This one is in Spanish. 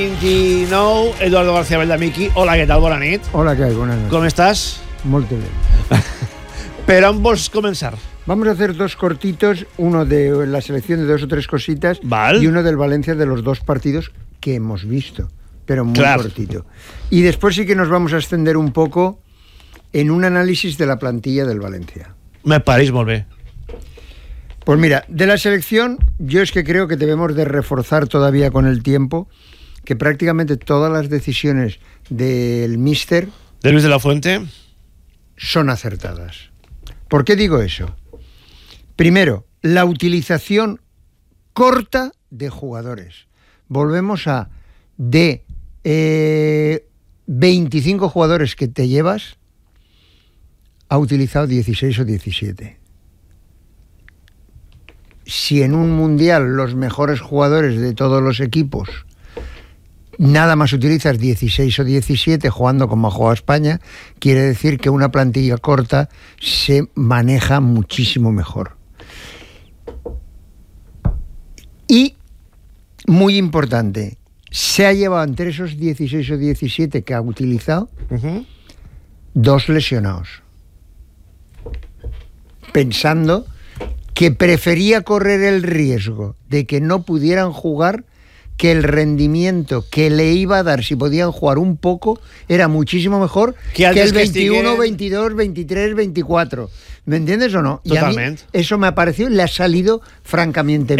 29, Eduardo García Beldamiki. Hola, què tal? Bona nit. Hola, ¿qué hay? Buenas noches. Com estàs? Molt bien. Per on vols començar? Vamos a hacer dos cortitos, uno de la selección de 2 o 3 cositas Val. y uno del Valencia de los 2 partidos que hemos visto, pero muy Clar. cortito. Y después sí que nos vamos a extender un poco en un análisis de la plantilla del Valencia. Me pareix molt bé. Pues mira, de la selección yo es que creo que debemos de reforzar todavía con el tiempo que prácticamente todas las decisiones del míster De Luis de la Fuente. son acertadas. ¿Por qué digo eso? Primero, la utilización corta de jugadores. Volvemos a de 25 jugadores que te llevas, ha utilizado 16 o 17. Si en un mundial los mejores jugadores de todos los equipos nada más utilizas 16 o 17 jugando como ha jugado España, quiere decir que una plantilla corta se maneja muchísimo mejor. Y, muy importante, se ha llevado entre esos 16 o 17 que ha utilizado 2 lesionados. Pensando que prefería correr el riesgo de que no pudieran jugar, que el rendimiento que le iba a dar si podían jugar un poco era muchísimo mejor que el 21, 22, 23, 24. ¿Me entiendes o no? Totalmente. Y a mí eso me ha parecido, le ha salido francamente